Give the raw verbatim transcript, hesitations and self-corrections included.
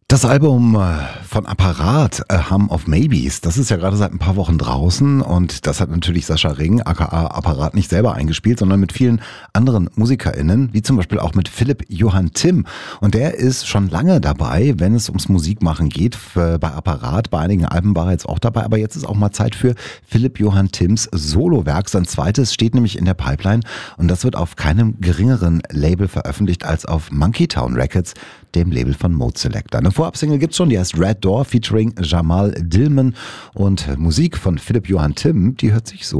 Das Album äh, von Apparat, A Hum of Maybes, das ist ja gerade seit ein paar Wochen draußen und das hat natürlich Sascha Ring, aka Apparat, nicht selber eingespielt, sondern mit vielen anderen MusikerInnen, wie zum Beispiel auch mit Philipp Johann Timm. Und der ist schon lange dabei, wenn es ums Musikmachen geht, für, bei Apparat. Bei einigen Alben war er jetzt auch dabei, aber jetzt ist auch mal Zeit für Philipp Johann Timms Solowerk. Sein zweites steht nämlich in der Pipeline und das wird auf keinem geringeren Label veröffentlicht als auf Monkey Town Records, dem Label von Mode Selector. Eine Vorabsingle gibt's schon, die heißt Red Door featuring Jamal Dillman und Musik von Philipp Johann Timm, die hört sich so